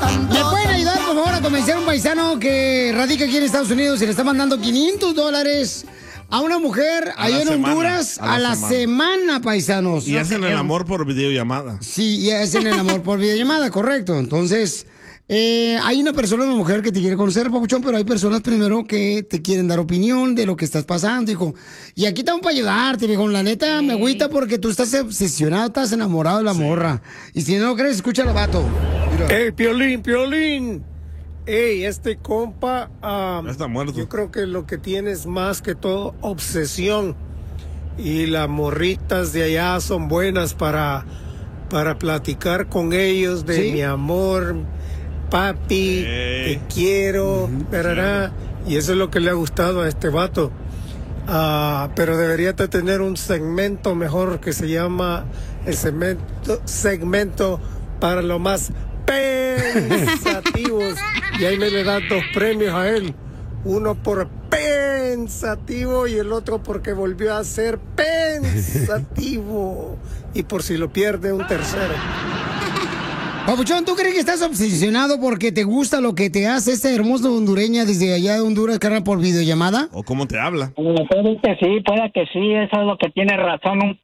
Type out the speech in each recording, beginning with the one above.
¿Me pueden ayudar, por favor, a convencer a un paisano que radica aquí en Estados Unidos y le está mandando $500 a una mujer allá en Honduras a la semana, paisanos? Y hacen el amor por videollamada. Sí, y hacen el amor por videollamada, correcto. Entonces, hay una persona, una mujer que te quiere conocer, papuchón, pero hay personas primero que te quieren dar opinión de lo que estás pasando, hijo. Y aquí estamos para ayudarte, viejo. La neta, me agüita porque tú estás obsesionado, estás enamorado de la morra. Y si no lo crees, escúchalo, vato. ¡Ey, Piolín, Piolín! ¡Ey, este compa! Está muerto. Yo creo que lo que tiene es más que todo obsesión. Y las morritas de allá son buenas para platicar con ellos de mi amor, papi, te quiero, y eso es lo que le ha gustado a este vato. Pero debería de tener un segmento mejor que se llama el segmento para lo más pensativos, y ahí le dan 2 premios a él, uno por pensativo y el otro porque volvió a ser pensativo, y por si lo pierde un tercero. Papuchón, ¿tú crees que estás obsesionado porque te gusta lo que te hace esta hermosa hondureña desde allá de Honduras, carnal, por videollamada? ¿O cómo te habla? Puede que sí, eso es lo que tiene razón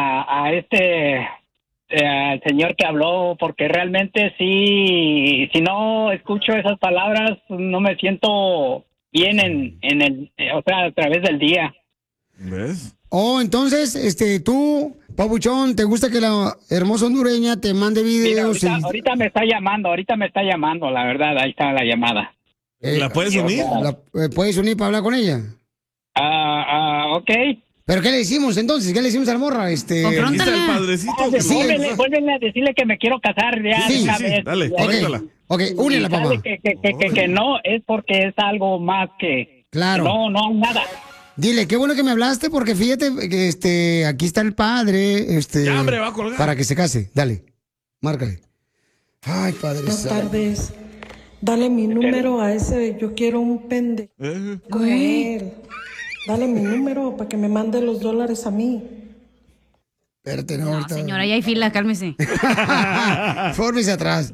al señor que habló, porque realmente sí, si no escucho esas palabras, no me siento bien a través del día. ¿Ves? Oh, entonces, tú, papuchón, ¿te gusta que la hermosa hondureña te mande videos? Mira, ahorita me está llamando, la verdad, ahí está la llamada. ¿La puedes unir? ¿Puedes unir para hablar con ella? Ok. ¿Pero qué le decimos entonces? ¿Qué le decimos a la morra? Aquí está el padrecito. Vuélvenle a decirle que me quiero casar ya de una vez. Dale, conéctala. Ok, únela, papá. Que no es porque es algo más que... Claro. No hay nada. Dile, qué bueno que me hablaste, porque fíjate que aquí está el padre, Ya, hombre, va a colgar. para que se case. Dale, márcale. Ay, padre. Buenas tardes. Dale mi número a ese, yo quiero un pendejo con él. Dale mi número para que me mande los $, a mí. Espérate, No, ahorita. señora, ya hay fila, cálmese. Fórmese atrás.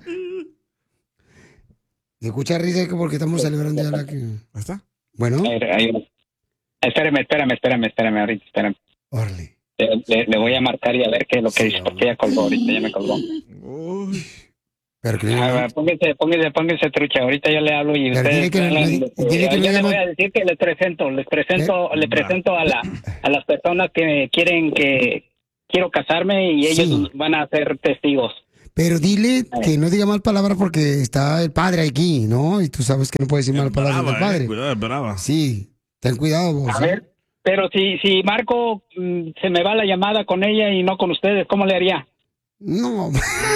Se escucha risa porque estamos celebrando ya la que... ¿Ahí está? Bueno. Espérame, ahorita, espérame. Órale. Le voy a marcar y a ver qué es lo que dice, porque ella colgó, ahorita ya me colgó. Uy. Pero que Póngase trucha, ahorita yo le hablo y pero ustedes... Yo le voy a decir que les presento a las personas que quiero casarme y ellos van a ser testigos. Pero dile que no diga mal palabra porque está el padre aquí, ¿no? Y tú sabes que no puedes decir mal palabra del padre. Cuidado, brava. Sí, ten cuidado vos. A ver, pero si Marco se me va la llamada con ella y no con ustedes, ¿cómo le haría? No.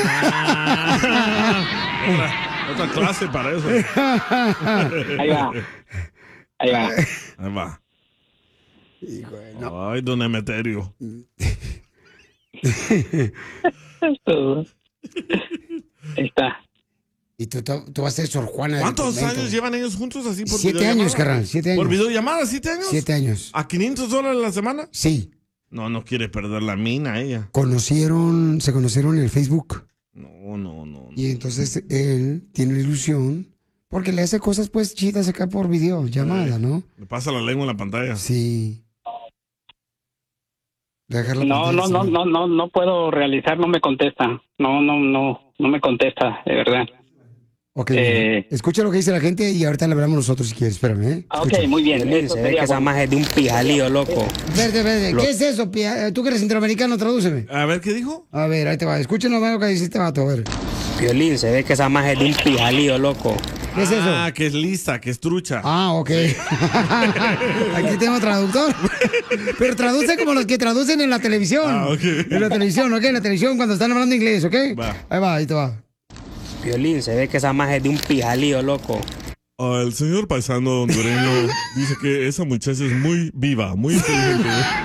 Otra clase para eso. Ahí va. Ahí va. Hijo, no. Ay, don Emeterio. Ahí está. Y tú vas a ser Sor Juana. ¿Cuántos años llevan ellos juntos así por 7 años, carnal, 7 años. ¿Por videollamada, 7 años? 7 años. ¿A $500 a la semana? Sí. No quiere perder la mina ella. Se conocieron en el Facebook. No. Y entonces él tiene la ilusión, porque le hace cosas pues chidas acá por videollamada, ¿no? Le pasa la lengua en la pantalla. Sí. No puedo realizar, no me contesta. No me contesta, de verdad. Ok, escucha lo que dice la gente y ahorita le hablamos nosotros si quieres, espérame, ¿eh? Ok, muy bien. Se ve que esa magia es de un pijalío, loco. Verde, ¿qué es eso? Tú que eres centroamericano, tradúceme. A ver, ¿qué dijo? A ver, ahí te va. Escuchen lo que dice este vato, a ver. Violín, se ve que esa magia es de un pijalío, loco. ¿Qué es eso? Ah, que es lista, que es trucha. Ah, ok. Aquí tengo traductor. Pero traduce como los que traducen en la televisión. Ah, ok. En la televisión, ¿ok? En la televisión cuando están hablando inglés, ¿ok? Va. Ahí te va. Violín, se ve que esa magia es de un pijalío, loco. El señor paisano hondureño dice que esa muchacha es muy viva, muy inteligente.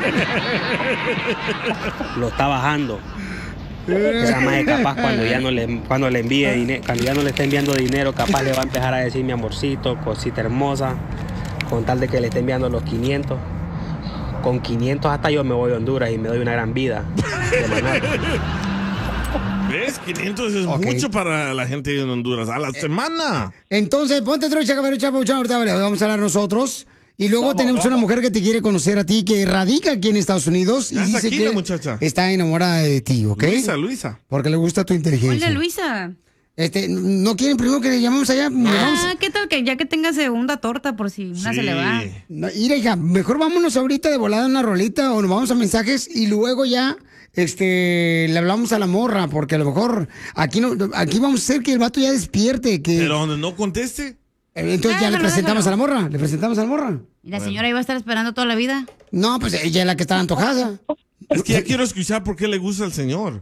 Lo está bajando. Esa magia capaz cuando le envíe dinero, cuando ya no le esté enviando dinero, capaz le va a empezar a decir mi amorcito, cosita hermosa, con tal de que le esté enviando los 500. Con 500 hasta yo me voy a Honduras y me doy una gran vida de Manhattan. ¿Ves? 500 es mucho para la gente en Honduras. A la semana. Entonces, ponte trucha, cabarucha, papuchón. Ahorita vamos a hablar nosotros. Y luego tenemos una mujer que te quiere conocer a ti, que radica aquí en Estados Unidos. Y dice aquí que la muchacha está enamorada de ti, ¿ok? Luisa. Porque le gusta tu inteligencia. Hola, Luisa. ¿No quieren primero que le llamemos allá? ¿Qué tal que ya que tenga segunda torta por si una se le va? No, mira, hija, mejor vámonos ahorita de volada a una rolita o nos vamos a mensajes y luego ya le hablamos a la morra, porque a lo mejor aquí vamos a hacer que el vato ya despierte. Pero donde no conteste. Entonces ya le presentamos a la morra. ¿Le presentamos a la morra? ¿Y la señora iba a estar esperando toda la vida? No, pues ella es la que está antojada. Es que ya quiero escuchar por qué le gusta al señor.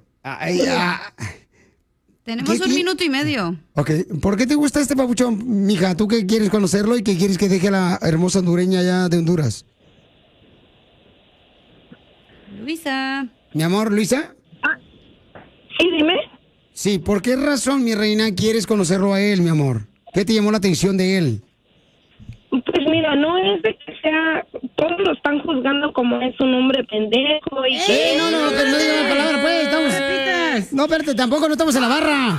Tenemos un minuto y medio. Ok, ¿por qué te gusta este papuchón, mija? ¿Tú qué quieres conocerlo y qué quieres que deje a la hermosa hondureña allá de Honduras? Luisa. Mi amor, Luisa. Sí, dime. Sí, ¿por qué razón, mi reina, quieres conocerlo a él, mi amor? ¿Qué te llamó la atención de él? Pues mira, no es de que sea... Todos lo están juzgando como es un hombre pendejo y... No, pero no digas la palabra, pues, estamos... No, espérate, tampoco no estamos en la barra.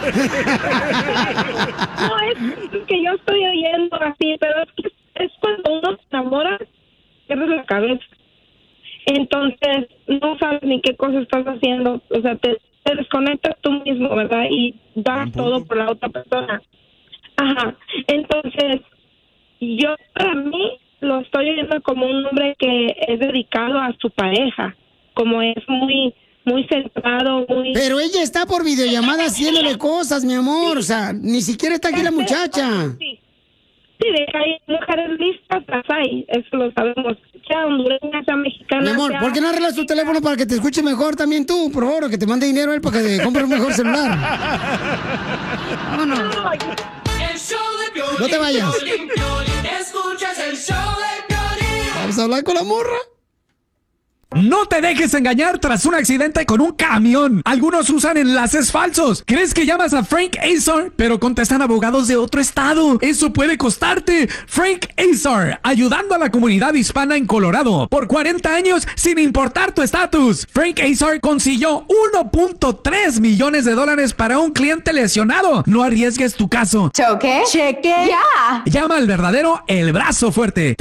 No, es que yo estoy oyendo así, pero es cuando uno se enamora, pierdes la cabeza. Entonces, no sabes ni qué cosa estás haciendo. O sea, te desconectas tú mismo, ¿verdad? Y das todo por la otra persona. Ajá. Entonces, yo para mí lo estoy viendo como un hombre que es dedicado a su pareja, como es muy centrado, muy... Pero ella está por videollamada haciéndole cosas, mi amor, o sea, ni siquiera está aquí la muchacha. Sí, de que hay mujeres listas, las hay, eso lo sabemos, sea hondureña, sea mexicana. Mi amor, ¿por qué no arreglas tu teléfono para que te escuche mejor también tú, por favor, que te mande dinero a él para que te compre un mejor celular? Vámonos. No te vayas. Vamos a hablar con la morra. No te dejes engañar tras un accidente con un camión. Algunos usan enlaces falsos. ¿Crees que llamas a Frank Azar? Pero contestan abogados de otro estado. Eso puede costarte. Frank Azar, ayudando a la comunidad hispana en Colorado. Por 40 años, sin importar tu estatus. Frank Azar consiguió $1.3 millones para un cliente lesionado. No arriesgues tu caso. ¿Choque? Cheque. Ya. Llama al verdadero El Brazo Fuerte.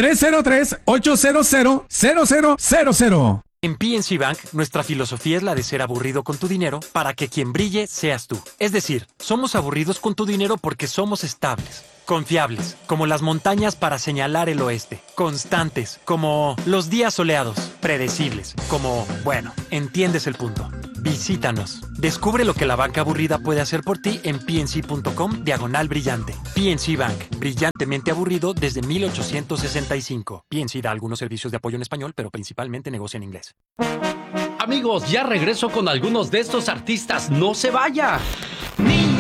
303-800-0000. En PNC Bank, nuestra filosofía es la de ser aburrido con tu dinero para que quien brille seas tú. Es decir, somos aburridos con tu dinero porque somos estables, confiables, como las montañas para señalar el oeste, constantes, como los días soleados, predecibles, como, bueno, entiendes el punto. Visítanos. Descubre lo que la banca aburrida puede hacer por ti en pnc.com/brillante. PNC Bank, brillantemente aburrido desde 1865. PNC da algunos servicios de apoyo en español, pero principalmente negocia en inglés. Amigos, ya regreso con algunos de estos artistas. ¡No se vaya!